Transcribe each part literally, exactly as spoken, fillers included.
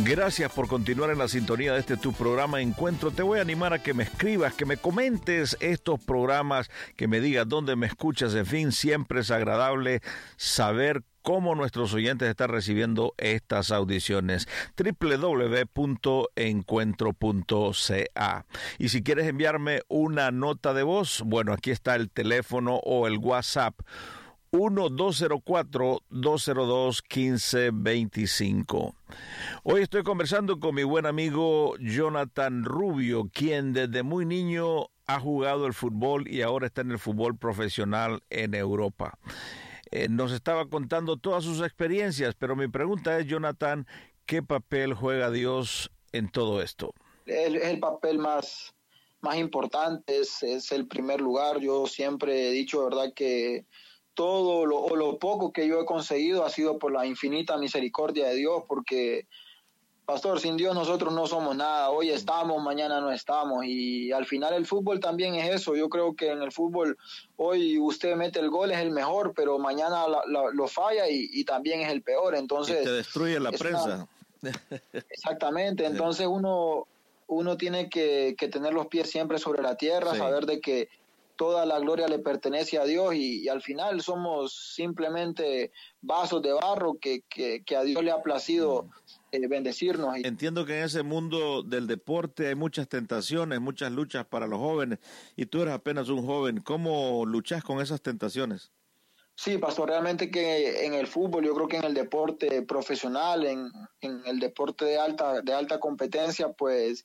Gracias por continuar en la sintonía de este tu programa Encuentro. Te voy a animar a que me escribas, que me comentes estos programas, que me digas dónde me escuchas. En fin, siempre es agradable saber cómo nuestros oyentes están recibiendo estas audiciones. doble u doble u doble u punto encuentro punto c a. Y si quieres enviarme una nota de voz, bueno, aquí está el teléfono o el WhatsApp. uno dos cero cuatro, dos cero dos, uno cinco dos cinco. Hoy estoy conversando con mi buen amigo Jonathan Rubio, quien desde muy niño ha jugado el fútbol y ahora está en el fútbol profesional en Europa. Eh, nos estaba contando todas sus experiencias, pero mi pregunta es, Jonathan, ¿qué papel juega Dios en todo esto? Es el, el papel más, más importante, es, es el primer lugar. Yo siempre he dicho, ¿verdad?, que todo lo, o lo poco que yo he conseguido ha sido por la infinita misericordia de Dios, porque, pastor, sin Dios nosotros no somos nada. Hoy estamos, mañana no estamos, y al final el fútbol también es eso. Yo creo que en el fútbol hoy usted mete el gol, es el mejor, pero mañana la, la, lo falla y, y también es el peor. Entonces, y te destruye la prensa. Una... Exactamente, entonces uno, uno tiene que, que tener los pies siempre sobre la tierra, sí. Saber de que toda la gloria le pertenece a Dios y, y al final somos simplemente vasos de barro que, que, que a Dios le ha placido eh, bendecirnos. Entiendo que en ese mundo del deporte hay muchas tentaciones, muchas luchas para los jóvenes y tú eres apenas un joven. ¿Cómo luchas con esas tentaciones? Sí, pastor, realmente que en el fútbol, yo creo que en el deporte profesional, en, en el deporte de alta, de alta competencia, pues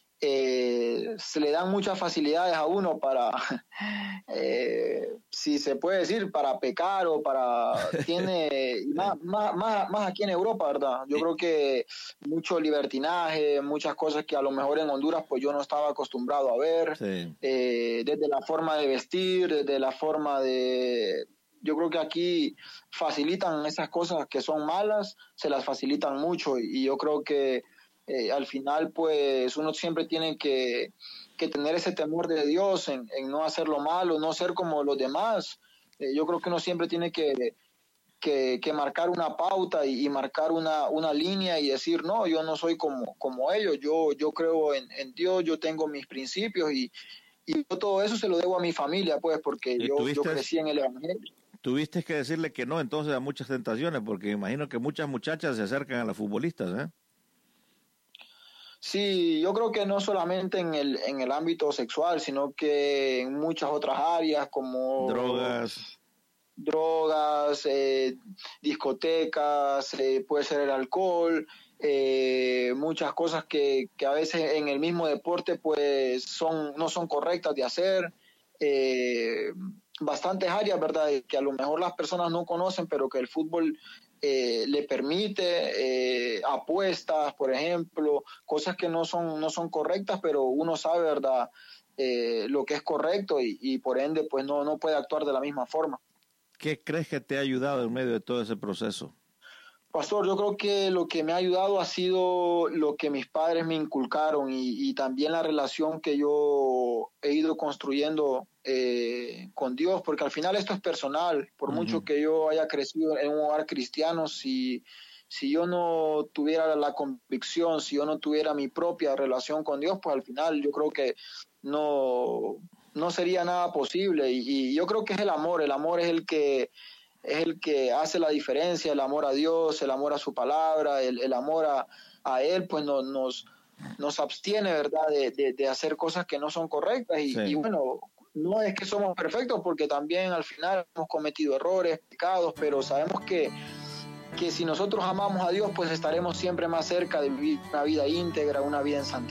Eh, se le dan muchas facilidades a uno para, eh, si se puede decir, para pecar o para, tiene, más, más, más, más aquí en Europa, ¿verdad? Yo creo que mucho libertinaje, muchas cosas que a lo mejor en Honduras pues yo no estaba acostumbrado a ver, sí. eh, desde la forma de vestir, desde la forma de... Yo creo que aquí facilitan esas cosas que son malas, se las facilitan mucho y, y yo creo que Eh, al final pues uno siempre tiene que, que tener ese temor de Dios en, en no hacer lo malo, no ser como los demás. Eh, yo creo que uno siempre tiene que, que, que marcar una pauta y, y marcar una, una línea y decir, no, yo no soy como, como ellos, yo, yo creo en, en Dios, yo tengo mis principios y, y yo todo eso se lo debo a mi familia, pues, porque yo, yo crecí en el Evangelio. Tuviste que decirle que no entonces a muchas tentaciones, porque imagino que muchas muchachas se acercan a las futbolistas, ¿eh? Sí, yo creo que no solamente en el en el ámbito sexual, sino que en muchas otras áreas como drogas, drogas, eh, discotecas, eh, puede ser el alcohol, eh, muchas cosas que, que a veces en el mismo deporte pues son no son correctas de hacer. Eh, bastantes áreas, ¿verdad?, que a lo mejor las personas no conocen, pero que el fútbol Eh, le permite, eh, apuestas, por ejemplo, cosas que no son no son correctas, pero uno sabe, ¿verdad?, eh, lo que es correcto y, y por ende pues no, no puede actuar de la misma forma. ¿Qué crees que te ha ayudado en medio de todo ese proceso? Pastor, yo creo que lo que me ha ayudado ha sido lo que mis padres me inculcaron y, y también la relación que yo he ido construyendo eh, con Dios, porque al final esto es personal, por uh-huh. mucho que yo haya crecido en un hogar cristiano, si, si yo no tuviera la convicción, si yo no tuviera mi propia relación con Dios, pues al final yo creo que no, no sería nada posible y, y yo creo que es el amor, el amor es el que es el que hace la diferencia, el amor a Dios, el amor a su palabra, el, el amor a, a Él, pues no, nos, nos abstiene, ¿verdad?, de, de, de hacer cosas que no son correctas y, sí. y bueno, no es que somos perfectos porque también al final hemos cometido errores, pecados, pero sabemos que, que si nosotros amamos a Dios, pues estaremos siempre más cerca de vivir una vida íntegra, una vida en santidad.